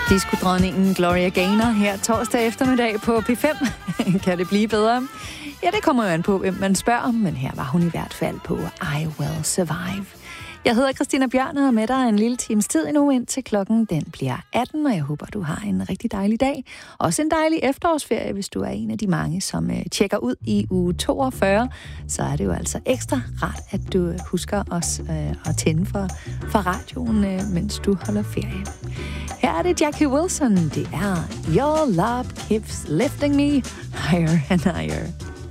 Disco-dronningen Gloria Gaynor her torsdag eftermiddag på P5. Kan det blive bedre? Ja, det kommer jo an på, hvem man spørger, men her var hun i hvert fald på I Will Survive. Jeg hedder Christina Bjørn og er med dig en lille times tid endnu, indtil klokken den bliver 18, og jeg håber, du har en rigtig dejlig dag. Også en dejlig efterårsferie, hvis du er en af de mange, som tjekker ud i uge 42. Så er det jo altså ekstra rart, at du husker os at tænde for radioen, mens du holder ferie. Her er det Jackie Wilson. Det er Your Love Keeps Lifting Me Higher and Higher.